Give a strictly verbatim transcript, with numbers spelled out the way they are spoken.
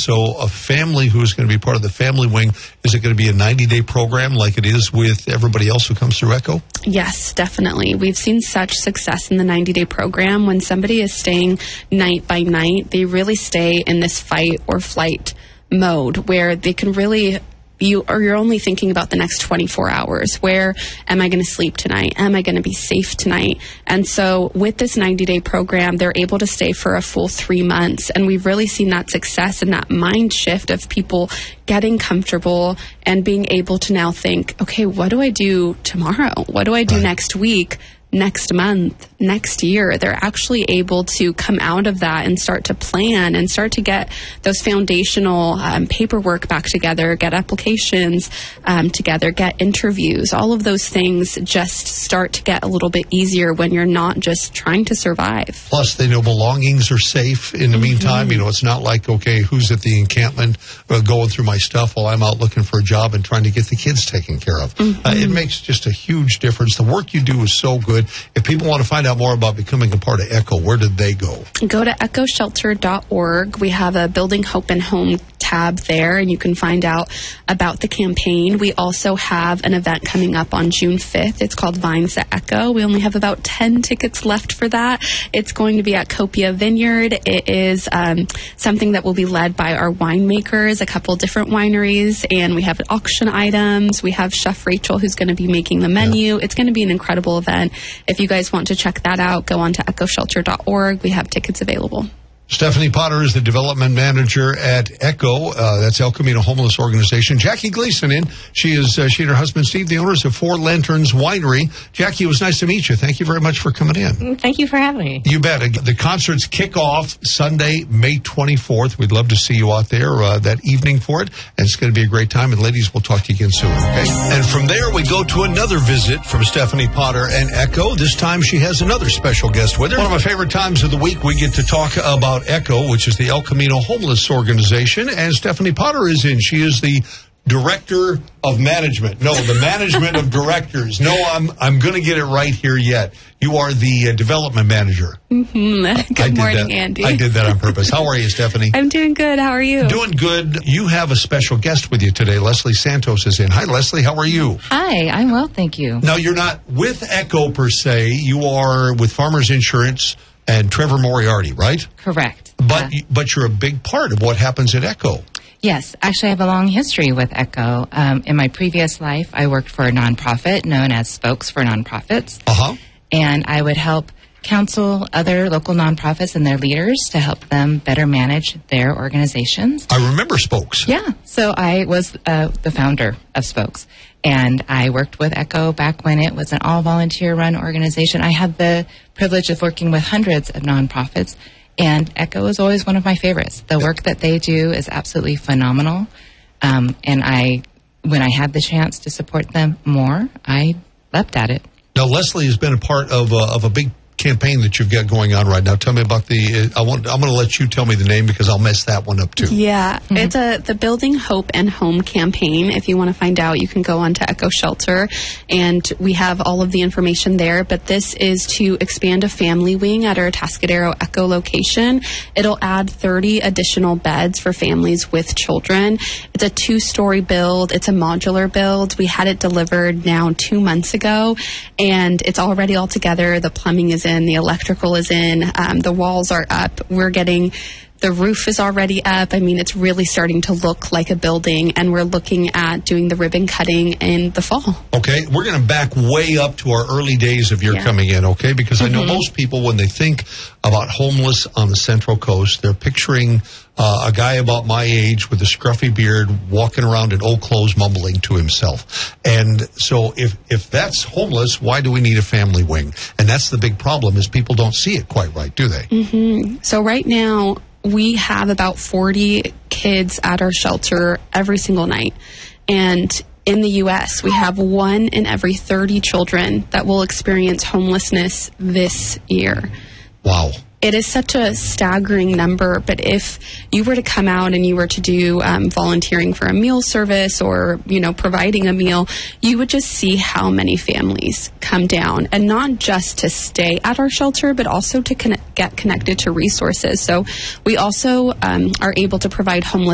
so a family who is going to be part of the family wing, is it going to be a ninety-day program like it is with everybody else who comes through ECHO? Yes, definitely. We've seen such success in the ninety-day program. When somebody is staying night by night, they really stay in this fight or flight mode where they can really... You or you're only thinking about the next twenty-four hours. Where am I going to sleep tonight? Am I going to be safe tonight? And so with this ninety-day program, they're able to stay for a full three months. And we've really seen that success and that mind shift of people getting comfortable and being able to now think, okay, what do I do tomorrow? What do I do right. next week? Next month, next year? They're actually able to come out of that and start to plan and start to get those foundational um, paperwork back together, get applications um, together, get interviews. All of those things just start to get a little bit easier when you're not just trying to survive. Plus, they know belongings are safe in the mm-hmm. meantime. You know, it's not like, okay, who's at the encampment uh, going through my stuff while I'm out looking for a job and trying to get the kids taken care of. Mm-hmm. Uh, it makes just a huge difference. The work you do is so good. If people want to find out more about becoming a part of ECHO, where did they go? Go to echo shelter dot org. We have a Building Hope and Home tab there, and you can find out about the campaign. We also have an event coming up on June fifth. It's called Vines at ECHO. We only have about ten tickets left for that. It's going to be at Copia Vineyard. It is um, something that will be led by our winemakers, a couple different wineries, and we have auction items. We have Chef Rachel who's going to be making the menu. Yeah. It's going to be an incredible event. If you guys want to check that out, go on to echo shelter dot org. We have tickets available. Stephanie Potter is the development manager at ECHO. Uh, that's El Camino Homeless Organization. Jackie Gleason in. She is uh, she and her husband Steve, the owners of Four Lanterns Winery. Jackie, it was nice to meet you. Thank you very much for coming in. Thank you for having me. You bet. The concerts kick off Sunday, May twenty-fourth. We'd love to see you out there uh, that evening for it. And it's going to be a great time. And ladies, we'll talk to you again soon. Okay. And from there, we go to another visit from Stephanie Potter and ECHO. This time, she has another special guest with her. One of my favorite times of the week, we get to talk about ECHO, which is the El Camino Homeless Organization, and Stephanie Potter is in. She is the Director of Management. No, the Management of Directors. No, I'm I'm going to get it right here yet. You are the uh, Development Manager. Mm-hmm. Good I morning, that. Andy. I did that on purpose. How are you, Stephanie? I'm doing good. How are you? Doing good. You have a special guest with you today. Leslie Santos is in. Hi, Leslie. How are you? Hi, I'm well, thank you. Now, you're not with ECHO per se. You are with Farmers Insurance and Trevor Moriarty, right? Correct. But uh, but you're a big part of what happens at ECHO. Yes. Actually, I have a long history with ECHO. Um, in my previous life, I worked for a nonprofit known as Spokes for Nonprofits. Uh-huh. And I would help counsel other local nonprofits and their leaders to help them better manage their organizations. I remember Spokes. Yeah. So I was uh, the founder of Spokes. And I worked with ECHO back when it was an all-volunteer-run organization. I had the privilege of working with hundreds of nonprofits, and ECHO is always one of my favorites. The work that they do is absolutely phenomenal, um, and I, when I had the chance to support them more, I leapt at it. Now, Leslie has been a part of a, of a big campaign that you've got going on right now. Tell me about the, uh, I want, I'm going to let you tell me the name because I'll mess that one up too. Yeah, mm-hmm. It's a the Building Hope and Home campaign. If you want to find out, you can go on to ECHO Shelter, and we have all of the information there. But this is to expand a family wing at our Atascadero ECHO location. It'll add thirty additional beds for families with children. It's a two-story build. It's a modular build. We had it delivered now two months ago, and it's already all together. The plumbing is in, the electrical is in, um, the walls are up. We're getting, the roof is already up. I mean, it's really starting to look like a building, and we're looking at doing the ribbon cutting in the fall. Okay, we're going to back way up to our early days of your yeah. coming in, okay? Because mm-hmm. I know most people, when they think about homeless on the Central Coast, they're picturing uh, a guy about my age with a scruffy beard walking around in old clothes mumbling to himself. And so if, if that's homeless, why do we need a family wing? And that's the big problem, is people don't see it quite right, do they? Mm-hmm. So right now, we have about forty kids at our shelter every single night. And in the U S, we have one in every thirty children that will experience homelessness this year. Wow. It is such a staggering number, but if you were to come out and you were to do um, volunteering for a meal service or, you know, providing a meal, you would just see how many families come down, and not just to stay at our shelter, but also to connect, get connected to resources. So we also um, are able to provide homeless